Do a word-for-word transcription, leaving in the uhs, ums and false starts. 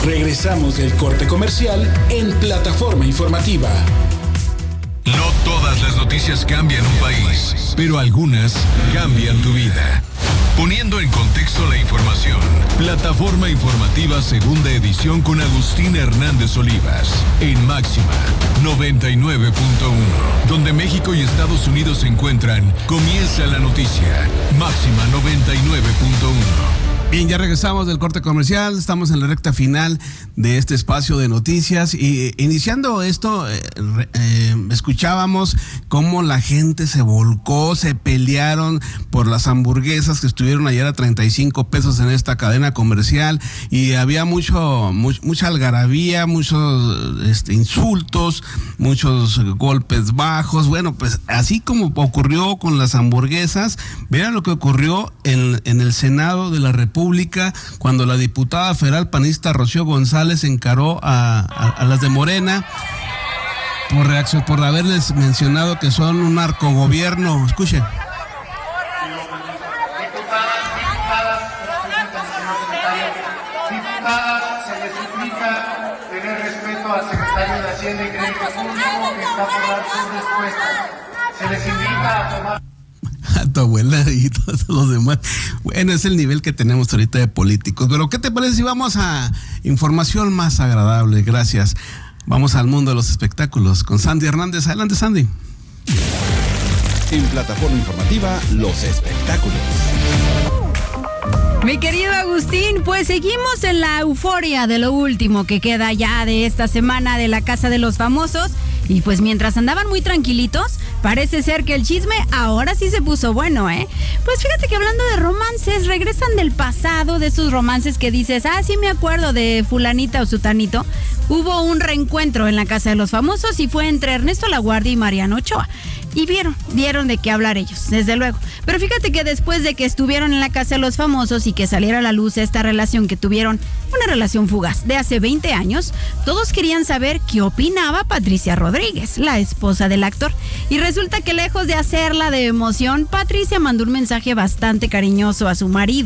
Regresamos del corte comercial en Plataforma Informativa. No todas las noticias cambian un país, pero algunas cambian tu vida. Poniendo en contexto la información, Plataforma Informativa Segunda Edición con Agustín Hernández Olivas, en Máxima noventa y nueve punto uno, donde México y Estados Unidos se encuentran. Comienza la noticia. Máxima noventa y nueve punto uno. Bien, ya regresamos del corte comercial, estamos en la recta final de este espacio de noticias y eh, iniciando esto, eh, eh, escuchábamos cómo la gente se volcó, se pelearon por las hamburguesas que estuvieron ayer a treinta y cinco pesos en esta cadena comercial y había mucho, much, mucha algarabía, muchos este, insultos, muchos golpes bajos. Bueno, pues así como ocurrió con las hamburguesas, vean lo que ocurrió en, en el Senado de la República Pública, cuando la diputada federal panista Rocío González encaró a, a, a las de Morena por reacción, por haberles mencionado que son un narcogobierno. Escuchen. Diputadas, se les suplica tener respeto al secretario de Hacienda y Crédito Público que está por dar su respuesta. Se les invita a tomar a tu abuela y todos los demás. Bueno, es el nivel que tenemos ahorita de políticos. Pero ¿qué te parece si vamos a información más agradable? Gracias. Vamos al mundo de los espectáculos con Sandy Hernández. Adelante, Sandy. En Plataforma Informativa, los espectáculos. Mi querido Agustín, pues seguimos en la euforia de lo último que queda ya de esta semana de la Casa de los Famosos. Y pues mientras andaban muy tranquilitos, parece ser que el chisme ahora sí se puso bueno, ¿eh? Pues fíjate que hablando de romances, regresan del pasado, de esos romances que dices, ah, sí me acuerdo de fulanita o sutanito. Hubo un reencuentro en la Casa de los Famosos y fue entre Ernesto Laguardia y Mariano Ochoa. Y vieron, vieron de qué hablar ellos, desde luego. Pero fíjate que después de que estuvieron en la Casa de los Famosos y que saliera a la luz esta relación que tuvieron, una relación fugaz de hace veinte años, todos querían saber qué opinaba Patricia Rodríguez, la esposa del actor. Y resulta que lejos de hacerla de emoción, Patricia mandó un mensaje bastante cariñoso a su marido.